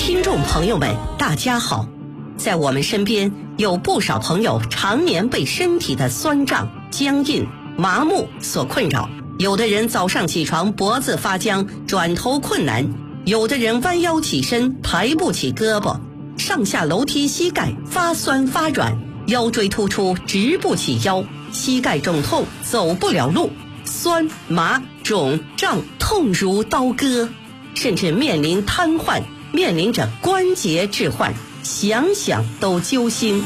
听众朋友们，大家好。在我们身边有不少朋友常年被身体的酸胀、僵硬、麻木所困扰。有的人早上起床脖子发僵，转头困难；有的人弯腰起身抬不起胳膊，上下楼梯膝盖发酸发软，腰椎突出直不起腰，膝盖肿痛走不了路，酸麻肿胀痛如刀割，甚至面临瘫痪，面临着关节置换，想想都揪心。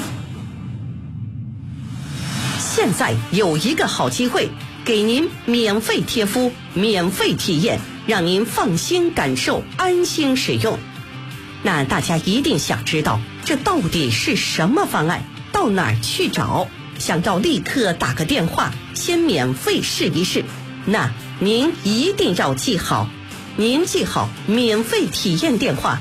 现在有一个好机会，给您免费贴敷，免费体验，让您放心感受，安心使用。那大家一定想知道，这到底是什么方案？到哪儿去找？想要立刻打个电话，先免费试一试。那您一定要记好，您记好免费体验电话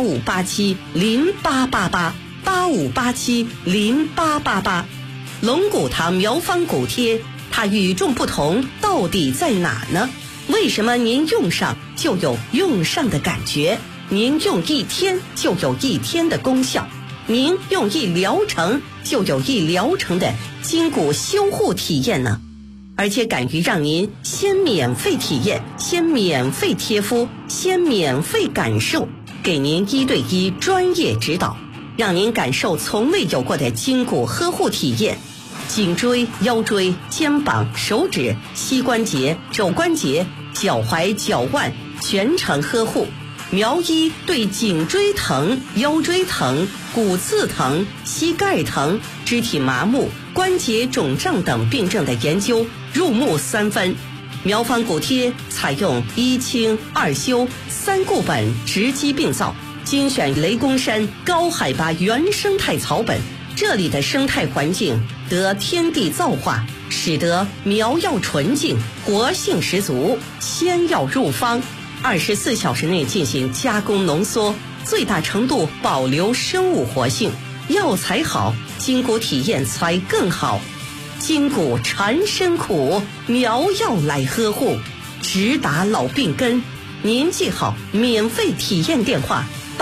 85870888，85870888。龙骨堂苗方骨贴，它与众不同到底在哪呢？为什么您用上就有用上的感觉？您用一天就有一天的功效，您用一疗程就有一疗程的筋骨修护体验呢？而且敢于让您先免费体验，先免费贴敷，先免费感受，给您1对1专业指导，让您感受从未有过的筋骨呵护体验。颈椎、腰椎、肩膀、手指、膝关节、肘关节、脚踝、脚腕全程呵护。苗医对颈椎疼、腰椎疼、骨刺疼、膝盖疼、肢体麻木、关节肿胀等病症的研究入木3分。苗方骨贴采用1清2修3固本，直击病灶，精选雷公山高海拔原生态草本，这里的生态环境得天地造化，使得苗药纯净，活性十足，鲜药入方，24小时内进行加工浓缩，最大程度保留生物活性。药材好，筋骨体验才更好。筋骨缠身苦，苗药来呵护，直达老病根。您记好免费体验电话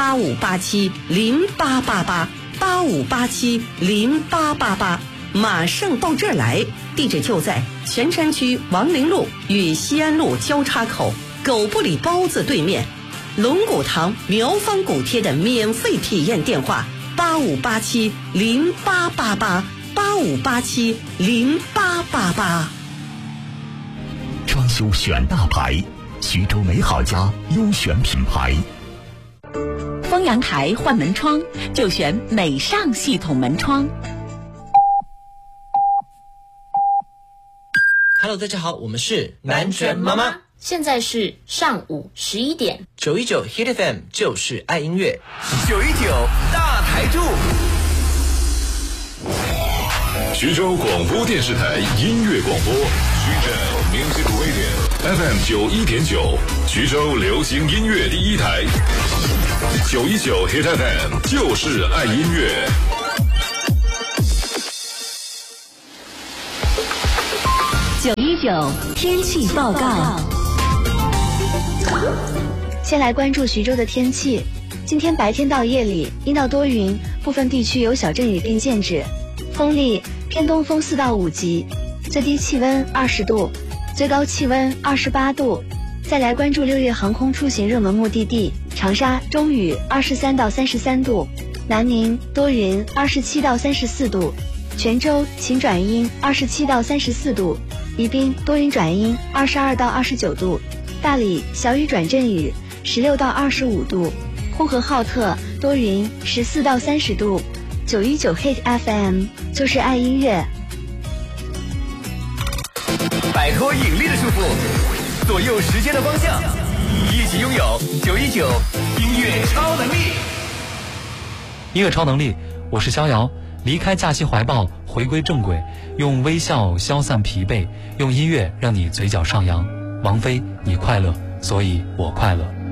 85870888，85870888，马上到这儿来。地址就在泉山区王陵路与西安路交叉口狗不理包子对面。龙骨堂苗方骨贴的免费体验电话85870888，85870888。 装修选大牌，徐州美好家优选品牌。 丰阳台换门窗就选美尚系统门窗。 Hello， 大家好，我们是南拳妈妈。 现在是上午11点。 919 Hit FM 就是爱音乐。 919大台柱。 徐州广播电视台音乐广播，徐州 Music Radio FM 91.9，徐州流行音乐第一台。919 Hit FM 就是爱音乐。 919天气报告。 先来关注徐州的天气。今天白天到夜里阴到多云，部分地区有小阵雨并见止，风力偏东风4到5级，最低气温20度，最高气温28度。再来关注6月航空出行热门目的地：长沙中雨23到33度，南宁多云27到34度，泉州晴转阴27到34度，宜宾多云转阴22到29度，大理小雨转阵雨16到25度，呼和浩特多云14到30度。919 Hit FM 就是爱音乐。 摆脱引力的束缚，左右时间的方向，一起拥有919音乐超能力。 音乐超能力，我是逍遥。离开假期怀抱，回归正轨，用微笑消散疲惫，用音乐让你嘴角上扬。王菲，你快乐，所以我快乐。